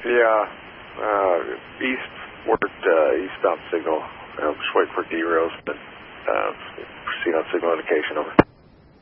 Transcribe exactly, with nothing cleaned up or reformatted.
Yeah, uh, east worked uh, eastbound signal. Uh, just wait for derails, but uh, proceed on signal indication. Over.